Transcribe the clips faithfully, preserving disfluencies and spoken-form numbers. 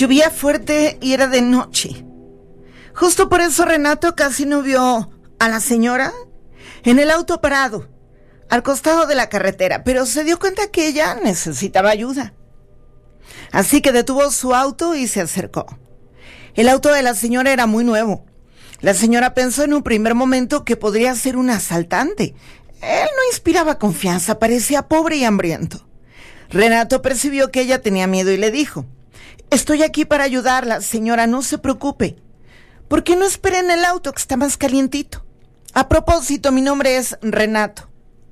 Llovía fuerte y era de noche. Justo por eso Renato casi no vio a la señora en el auto parado, al costado de la carretera, pero se dio cuenta que ella necesitaba ayuda. Así que detuvo su auto y se acercó. El auto de la señora era muy nuevo. La señora pensó en un primer momento que podría ser un asaltante. Él no inspiraba confianza, parecía pobre y hambriento. Renato percibió que ella tenía miedo y le dijo: «Estoy aquí para ayudarla, señora, no se preocupe. ¿Por qué no espera en el auto que está más calientito? A propósito, mi nombre es Renato».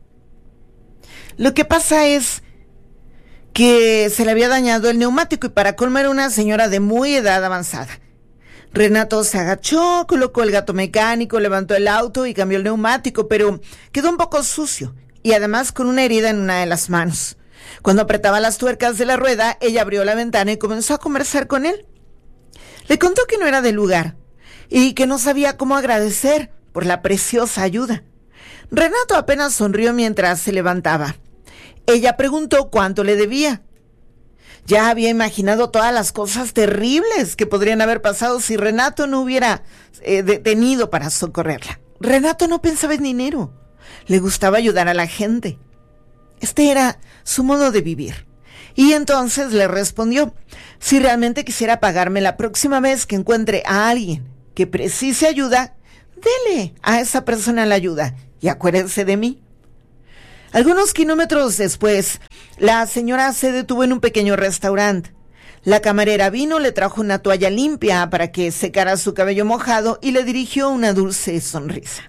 Lo que pasa es que se le había dañado el neumático y para colmo era una señora de muy edad avanzada. Renato se agachó, colocó el gato mecánico, levantó el auto y cambió el neumático, pero quedó un poco sucio y además con una herida en una de las manos. Cuando apretaba las tuercas de la rueda, ella abrió la ventana y comenzó a conversar con él. Le contó que no era del lugar y que no sabía cómo agradecer por la preciosa ayuda. Renato apenas sonrió mientras se levantaba. Ella preguntó cuánto le debía. Ya había imaginado todas las cosas terribles que podrían haber pasado si Renato no hubiera eh, detenido para socorrerla. Renato no pensaba en dinero. Le gustaba ayudar a la gente. Este era su modo de vivir. Y entonces le respondió: «Si realmente quisiera pagarme la próxima vez que encuentre a alguien que precise ayuda, dele a esa persona la ayuda y acuérdese de mí». Algunos kilómetros después, la señora se detuvo en un pequeño restaurante. La camarera vino, le trajo una toalla limpia para que secara su cabello mojado y le dirigió una dulce sonrisa.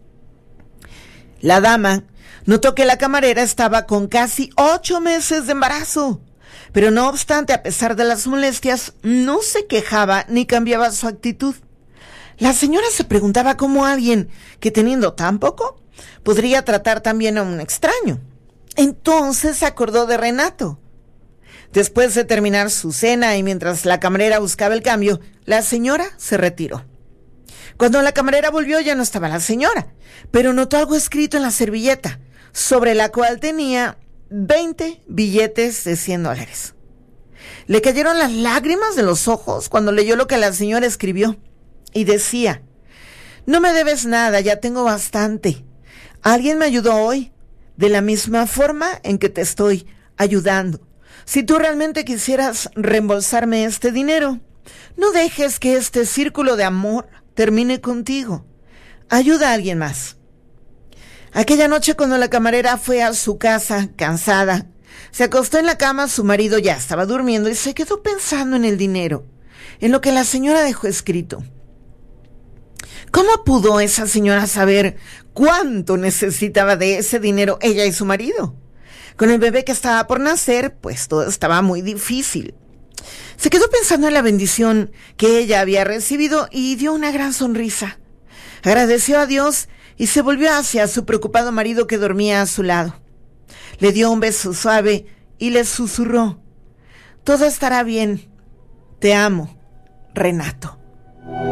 La dama notó que la camarera estaba con casi ocho meses de embarazo, pero no obstante, a pesar de las molestias, no se quejaba ni cambiaba su actitud. La señora se preguntaba cómo alguien que teniendo tan poco podría tratar también a un extraño. Entonces se acordó de Renato. Después de terminar su cena y mientras la camarera buscaba el cambio, la señora se retiró. Cuando la camarera volvió ya no estaba la señora, pero notó algo escrito en la servilleta, sobre la cual tenía veinte billetes de cien dólares. Le cayeron las lágrimas de los ojos cuando leyó lo que la señora escribió y decía: «No me debes nada, ya tengo bastante. Alguien me ayudó hoy, de la misma forma en que te estoy ayudando. Si tú realmente quisieras reembolsarme este dinero, no dejes que este círculo de amor termine contigo. Ayuda a alguien más». Aquella noche, cuando la camarera fue a su casa, cansada, se acostó en la cama, su marido ya estaba durmiendo y se quedó pensando en el dinero, en lo que la señora dejó escrito. ¿Cómo pudo esa señora saber cuánto necesitaba de ese dinero ella y su marido? Con el bebé que estaba por nacer, pues todo estaba muy difícil. Se quedó pensando en la bendición que ella había recibido y dio una gran sonrisa. Agradeció a Dios y se volvió hacia su preocupado marido que dormía a su lado. Le dio un beso suave y le susurró: «Todo estará bien. Te amo, Renato».